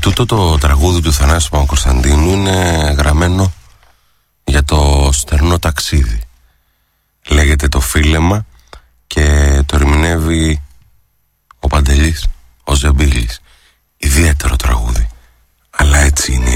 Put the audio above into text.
Τούτο το τραγούδι του Θανάση Παπακοσταντίνου είναι γραμμένο για το στερνό ταξίδι. Λέγεται το Φίλεμα και το ερμηνεύει ο Παντελής, ο Ζεμπίλης. Ιδιαίτερο τραγούδι, αλλά έτσι είναι η